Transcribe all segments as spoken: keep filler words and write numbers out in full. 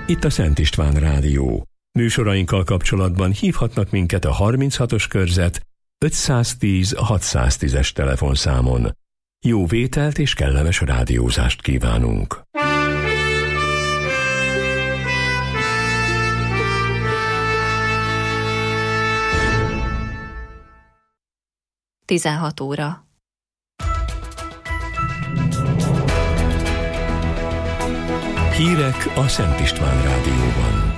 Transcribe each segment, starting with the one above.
itt a Szent István Rádió. Műsorainkkal kapcsolatban hívhatnak minket a harminchatos körzet ötszáztíz hatszáztízes telefonszámon. Jó vételt és kellemes rádiózást kívánunk! tizenhat óra. Hírek a Szent István Rádióban.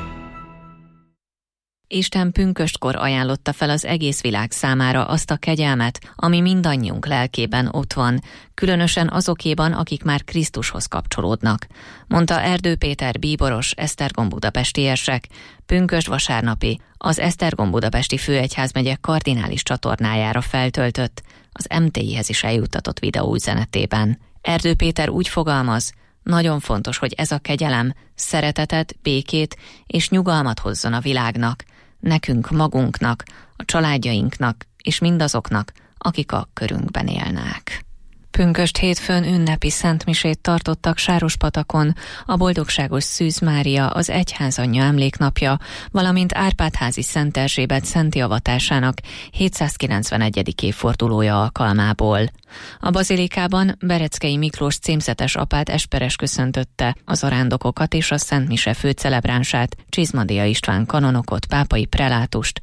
Isten pünköstkor ajánlotta fel az egész világ számára azt a kegyelmet, ami mindannyiunk lelkében ott van, különösen azokéban, akik már Krisztushoz kapcsolódnak, mondta Erdő Péter bíboros, Esztergom budapesti érsek, pünkösd vasárnapi, az Esztergom budapesti főegyházmegye kardinális csatornájára feltöltött, az em té i-hez is eljuttatott videóüzenetében. Erdő Péter úgy fogalmaz, nagyon fontos, hogy ez a kegyelem szeretetet, békét és nyugalmat hozzon a világnak, nekünk magunknak, a családjainknak és mindazoknak, akik a körünkben élnek. Pünkösd hétfőn ünnepi szentmisét tartottak Sárospatakon, a Boldogságos Szűz Mária, az Egyházanyja emléknapja, valamint Árpád-házi Szent Erzsébet szenti avatásának hétszázkilencvenegyedik évfordulója alkalmából. A bazilikában Bereckei Miklós címzetes apát esperes köszöntötte a zarándokokat és a szentmise főcelebránsát, Csizmadia István kanonokot, pápai prelátust,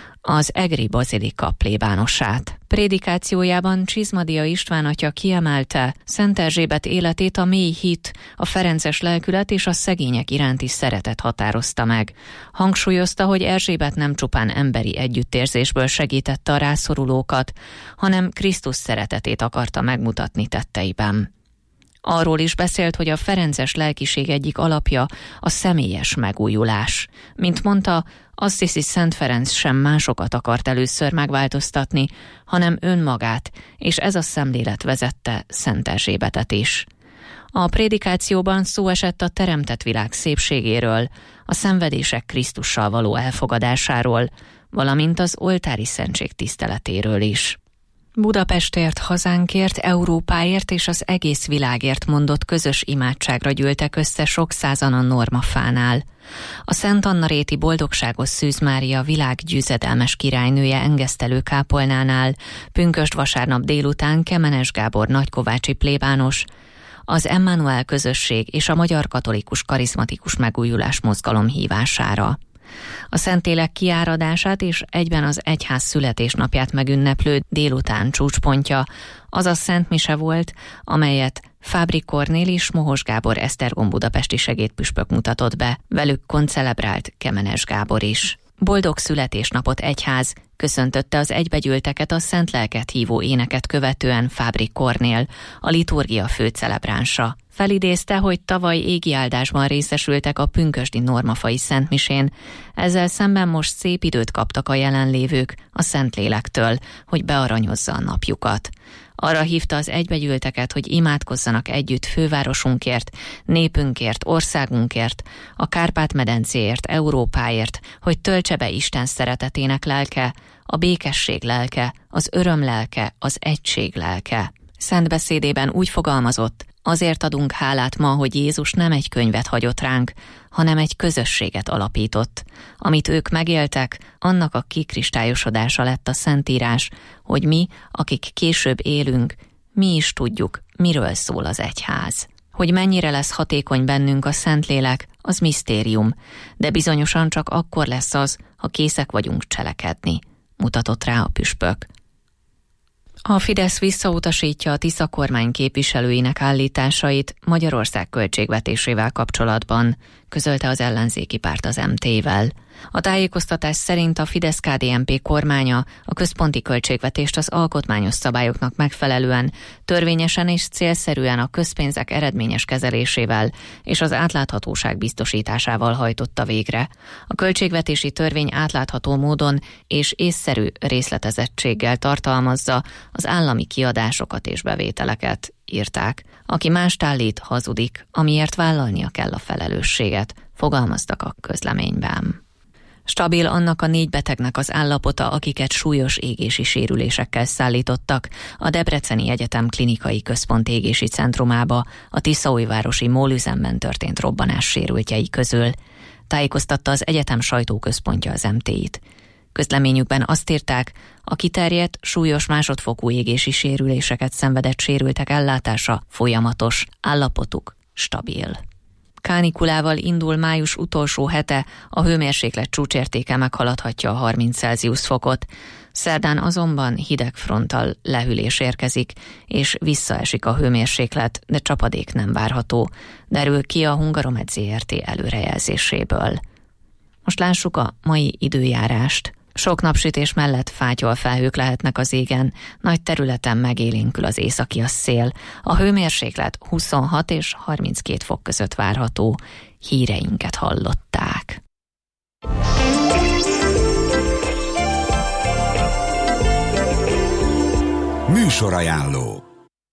az egri bazilika plébánosát. Prédikációjában Csizmadia István atya kiemelte, Szent Erzsébet életét a mély hit, a ferences lelkület és a szegények iránti szeretet határozta meg. Hangsúlyozta, hogy Erzsébet nem csupán emberi együttérzésből segítette a rászorulókat, hanem Krisztus szeretetét akarta megmutatni tetteiben. Arról is beszélt, hogy a ferences lelkiség egyik alapja a személyes megújulás. Mint mondta, Assisi Szent Ferenc sem másokat akart először megváltoztatni, hanem önmagát, és ez a szemlélet vezette Szent Erzsébetet is. A prédikációban szó esett a teremtett világ szépségéről, a szenvedések Krisztussal való elfogadásáról, valamint az oltári szentség tiszteletéről is. Budapestért, hazánkért, Európáért és az egész világért mondott közös imádságra gyűltek össze sok százan a Normafánál. A Szent Anna-réti Boldogságos Szűz Mária világgyőzedelmes királynője engesztelő kápolnánál pünkösd vasárnap délután Kemenes Gábor nagykovácsi plébános, az Emmanuel közösség és a Magyar Katolikus Karizmatikus Megújulás Mozgalom hívására. A Szentlélek kiáradását és egyben az egyház születésnapját megünneplő délután csúcspontja az a szentmise volt, amelyet Fábri Kornél és Mohos Gábor Esztergom budapesti segédpüspök mutatott be, velük koncelebrált Kemenes Gábor is. Boldog születésnapot egyház, köszöntötte az egybegyűlteket a Szent Lelket hívó éneket követően Fábri Kornél, a liturgia főcelebránsa. Felidézte, hogy tavaly égi áldásban részesültek a pünkösdi normafai szentmisén, ezzel szemben most szép időt kaptak a jelenlévők a Szentlélektől, hogy bearanyozza a napjukat. Arra hívta az egybegyűlteket, hogy imádkozzanak együtt fővárosunkért, népünkért, országunkért, a Kárpát-medencéért, Európáért, hogy töltse be Isten szeretetének lelke, a békesség lelke, az öröm lelke, az egység lelke. Szent beszédében úgy fogalmazott, azért adunk hálát ma, hogy Jézus nem egy könyvet hagyott ránk, hanem egy közösséget alapított. Amit ők megéltek, annak a kikristályosodása lett a Szentírás, hogy mi, akik később élünk, mi is tudjuk, miről szól az egyház. Hogy mennyire lesz hatékony bennünk a Szentlélek, az misztérium, de bizonyosan csak akkor lesz az, ha készek vagyunk cselekedni, mutatott rá a püspök. A Fidesz visszautasítja a Tisza kormány képviselőinek állításait Magyarország költségvetésével kapcsolatban, közölte az ellenzéki párt az em té-vel. A tájékoztatás szerint a Fidesz-ká dé en pé kormánya a központi költségvetést az alkotmányos szabályoknak megfelelően, törvényesen és célszerűen a közpénzek eredményes kezelésével és az átláthatóság biztosításával hajtotta végre. A költségvetési törvény átlátható módon és észszerű részletezettséggel tartalmazza az állami kiadásokat és bevételeket, írták. Aki mást állít, hazudik, amiért vállalnia kell a felelősséget, fogalmaztak a közleményben. Stabil annak a négy betegnek az állapota, akiket súlyos égési sérülésekkel szállítottak a Debreceni Egyetem Klinikai Központ égési centrumába a tiszaújvárosi mólüzemben történt robbanás sérültjei közül. tájékoztatta az egyetem sajtóközpontja az em té í-t. Közleményükben azt írták, a kiterjedt, súlyos másodfokú égési sérüléseket szenvedett sérültek ellátása folyamatos, állapotuk stabil. Kánikulával indul május utolsó hete, a hőmérséklet csúcsértéke meghaladhatja a harminc Celsius fokot. Szerdán azonban hideg fronttal lehűlés érkezik, és visszaesik a hőmérséklet, de csapadék nem várható, derül ki a Hungaromed zé er té előrejelzéséből. Most lássuk a mai időjárást. Sok napsütés mellett fátyolfelhők lehetnek az égen, nagy területen megélénkül az északi szél. A hőmérséklet huszonhat és harminckét fok között várható. Híreinket hallották. Műsorajánló.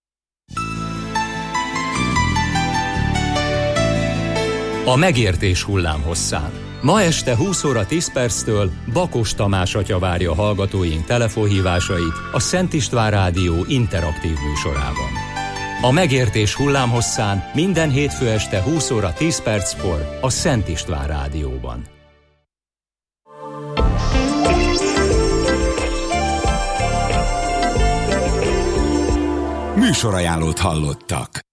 A megértés hullámhosszán. Ma este húsz óra tíz perctől Bakos Tamás atya várja hallgatóink telefonhívásait a Szent István Rádió interaktív műsorában. A megértés hullámhosszán minden hétfő este húsz óra tíz perckor a Szent István Rádióban. Műsorajánlót hallottak.